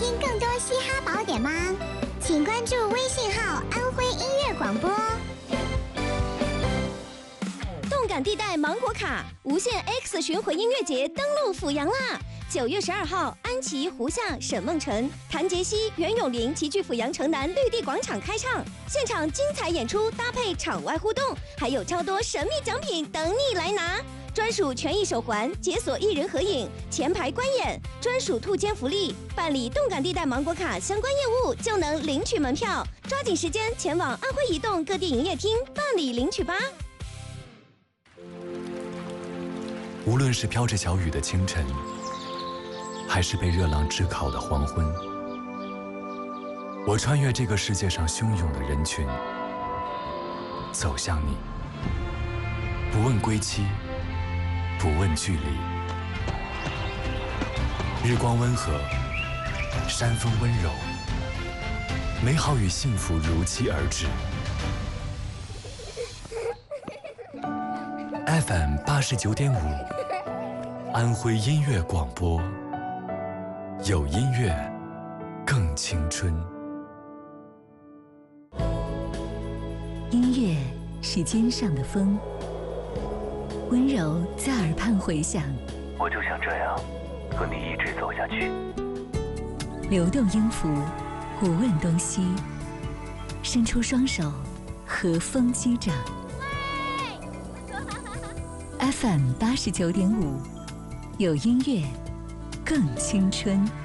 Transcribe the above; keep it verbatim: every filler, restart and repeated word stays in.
听更多嘻哈宝典吗？请关注微信号“安徽音乐广播”。 动感地带芒果卡无限 X 巡回音乐节登陆阜阳啦！九月十二号，安琪、胡夏、沈梦辰、谭杰希、袁咏琳齐聚阜阳城南绿地广场开唱，现场精彩演出搭配场外互动，还有超多神秘奖品等你来拿。专属权益手环、解锁艺人合影、前排观演、专属兔间福利，办理动感地带芒果卡相关业务就能领取门票，抓紧时间前往安徽移动各地营业厅办理领取吧。 无论是飘着小雨的清晨，还是被热浪炙烤的黄昏，我穿越这个世界上汹涌的人群，走向你，不问归期，不问距离。日光温和，山风温柔，美好与幸福如期而至。F M 八十九点五，安徽音乐广播，有音乐更青春。 音乐是肩上的风，温柔在耳畔回响。 我就想这样和你一直走下去。 流动音符，不问东西，伸出双手，和风击掌。F M 八十九点五，有音乐更青春。